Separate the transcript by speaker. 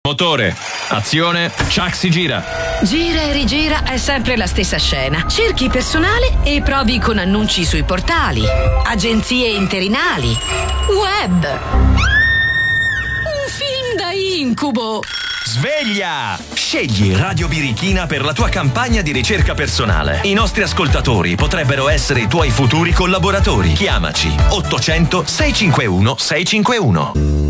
Speaker 1: Motore, azione, Chuck si gira.
Speaker 2: Gira e rigira è sempre la stessa scena. Cerchi personale e provi con annunci sui portali, agenzie interinali, web. Un film da incubo.
Speaker 3: Sveglia! Scegli Radio Birichina per la tua campagna di ricerca personale. I nostri ascoltatori potrebbero essere i tuoi futuri collaboratori. Chiamaci 800 651 651.